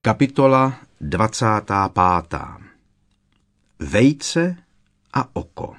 Kapitola 25. Vejce a oko.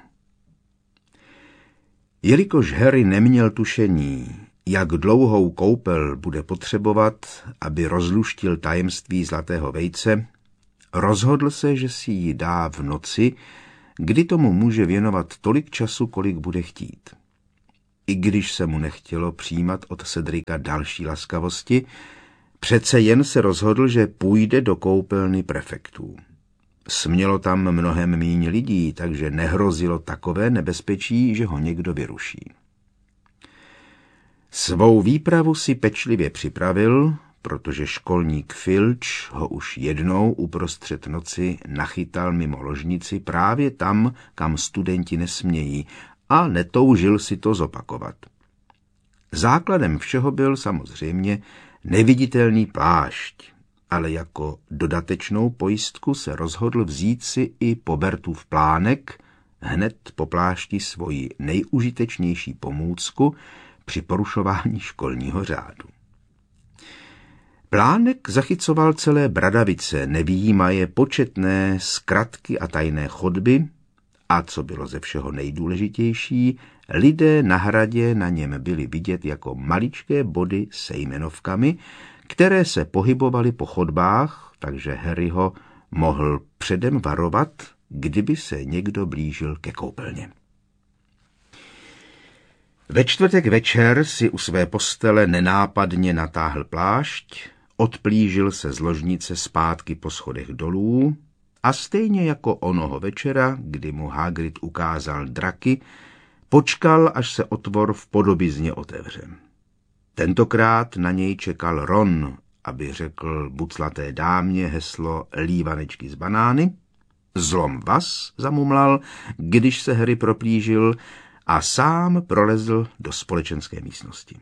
Jelikož Harry neměl tušení, jak dlouhou koupel bude potřebovat, aby rozluštil tajemství zlatého vejce, rozhodl se, že si ji dá v noci, kdy tomu může věnovat tolik času, kolik bude chtít. I když se mu nechtělo přijímat od Cedrika další laskavosti, přece jen se rozhodl, že půjde do koupelny prefektů. Smělo tam mnohem míň lidí, takže nehrozilo takové nebezpečí, že ho někdo vyruší. Svou výpravu si pečlivě připravil, protože školník Filch ho už jednou uprostřed noci nachytal mimo ložnici právě tam, kam studenti nesmějí, a netoužil si to zopakovat. Základem všeho byl samozřejmě neviditelný plášť, ale jako dodatečnou pojistku se rozhodl vzít si i Pobertův plánek, hned po plášti svoji nejužitečnější pomůcku při porušování školního řádu. Plánek zachycoval celé Bradavice, nevyjímaje početné zkratky a tajné chodby, a co bylo ze všeho nejdůležitější, lidé na hradě na něm byli vidět jako maličké body se jmenovkami, které se pohybovaly po chodbách, takže Harry ho mohl předem varovat, kdyby se někdo blížil ke koupelně. Ve čtvrtek večer si u své postele nenápadně natáhl plášť, odplížil se z ložnice zpátky po schodech dolů a stejně jako onoho večera, kdy mu Hagrid ukázal draky, počkal, až se otvor v podobizně otevře. Tentokrát na něj čekal Ron, aby řekl buclaté dámě heslo lívanečky z banány. Zlom vás, zamumlal, když se Harry proplížil, a sám prolezl do společenské místnosti.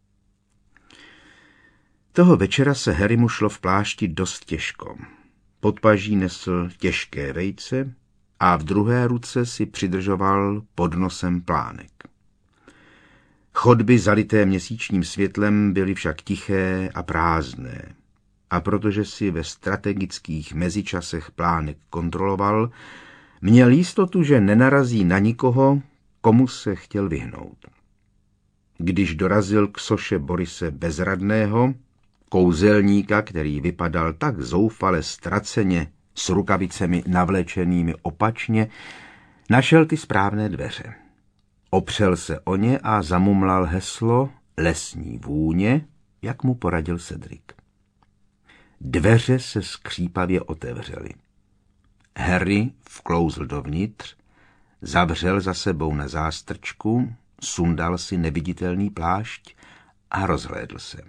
Toho večera se Harrymu šlo v plášti dost těžko. Pod paží nesl těžké vejce a v druhé ruce si přidržoval pod nosem plánek. Chodby zalité měsíčním světlem byly však tiché a prázdné, a protože si ve strategických mezičasech plánek kontroloval, měl jistotu, že nenarazí na nikoho, komu se chtěl vyhnout. Když dorazil k soše Borise Bezradného, kouzelníka, který vypadal tak zoufale ztraceně s rukavicemi navlečenými opačně, našel ty správné dveře. Opřel se o ně a zamumlal heslo lesní vůně, jak mu poradil Cedric. Dveře se skřípavě otevřely. Harry vklouzl dovnitř, zavřel za sebou na zástrčku, sundal si neviditelný plášť a rozhlédl se.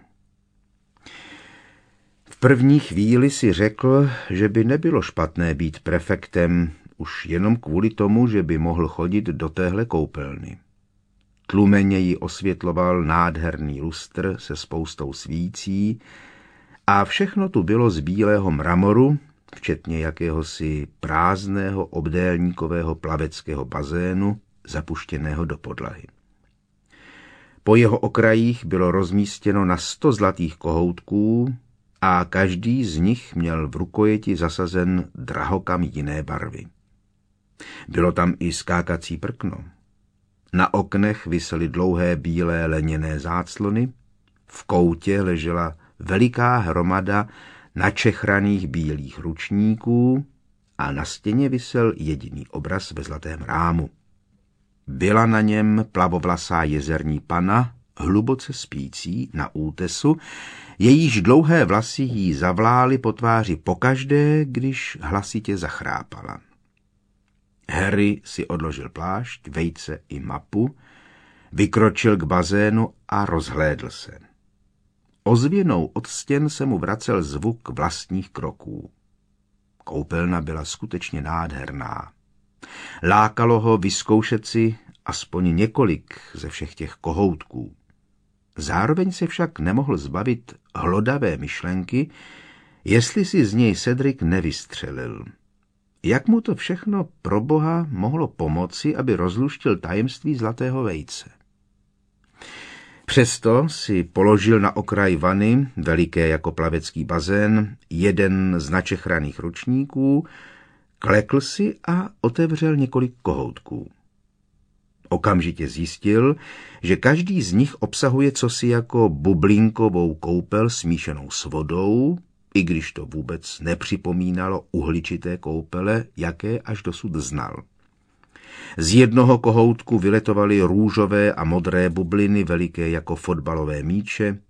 V první chvíli si řekl, že by nebylo špatné být prefektem, už jenom kvůli tomu, že by mohl chodit do téhle koupelny. Tlumeně ji osvětloval nádherný lustr se spoustou svící a všechno tu bylo z bílého mramoru, včetně jakéhosi prázdného obdélníkového plaveckého bazénu, zapuštěného do podlahy. Po jeho okrajích bylo rozmístěno na 100 zlatých kohoutků a každý z nich měl v rukojeti zasazen drahokam jiné barvy. Bylo tam i skákací prkno. Na oknech visely dlouhé bílé leněné záclony, v koutě ležela veliká hromada načechraných bílých ručníků a na stěně visel jediný obraz ve zlatém rámu. Byla na něm plavovlasá jezerní pana, hluboce spící na útesu, jejíž dlouhé vlasy jí zavlály po tváři pokaždé, když hlasitě zachrápala. Harry si odložil plášť, vejce i mapu, vykročil k bazénu a rozhlédl se. Ozvěnou od stěn se mu vracel zvuk vlastních kroků. Koupelna byla skutečně nádherná. Lákalo ho vyzkoušet si aspoň několik ze všech těch kohoutků. Zároveň se však nemohl zbavit hlodavé myšlenky, jestli si z něj Cedric nevystřelil. Jak mu to všechno pro boha mohlo pomoci, aby rozluštil tajemství zlatého vejce? Přesto si položil na okraj vany, veliké jako plavecký bazén, jeden z načechraných ručníků, klekl si a otevřel několik kohoutků. Okamžitě zjistil, že každý z nich obsahuje cosi jako bublinkovou koupel smíšenou s vodou, i když to vůbec nepřipomínalo uhličité koupele, jaké až dosud znal. Z jednoho kohoutku vyletovaly růžové a modré bubliny veliké jako fotbalové míče,